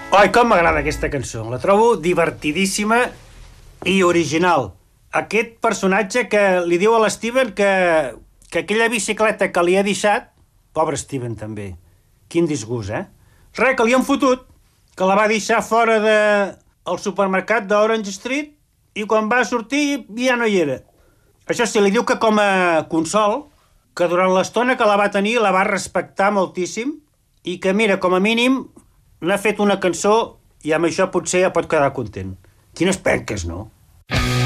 Oi, com m'agrada aquesta cançó. La trobo divertidíssima i original. Aquest personatge que li diu a l'Steven que aquella bicicleta que li ha deixat... Pobre Steven, també. Quin disgust, eh? Res, que li han fotut, que la va deixar fora del supermercat d'Orange Street i quan va sortir ja no hi era. Això sí, li diu que com a consol, que durant l'estona que la va tenir la va respectar moltíssim i que, mira, com a mínim n'ha fet una cançó i amb això potser ja pot quedar content. Quines penques, no?